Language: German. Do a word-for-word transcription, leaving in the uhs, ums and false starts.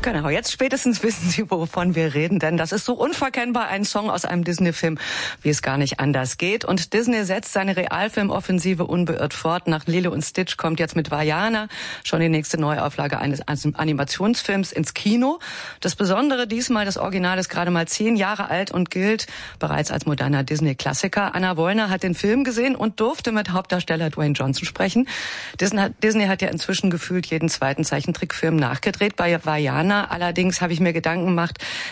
Genau, jetzt spätestens wissen Sie, wovon wir reden, denn das ist so unverkennbar ein Song aus einem Disney-Film, wie es gar nicht anders geht. Und Disney setzt seine Realfilmoffensive unbeirrt fort. Nach Lilo und Stitch kommt jetzt mit Vaiana schon die nächste Neuauflage eines Animationsfilms ins Kino. Das Besondere diesmal, das Original ist gerade mal zehn Jahre alt und gilt bereits als moderner Disney-Klassiker. Anna Wollner hat den Film gesehen und durfte mit Hauptdarsteller Dwayne Johnson sprechen. Disney hat, Disney hat ja inzwischen gefühlt jeden zweiten Zeichentrickfilm nachgedreht. Bei Vaiana allerdings habe ich mir Gedanken gemacht,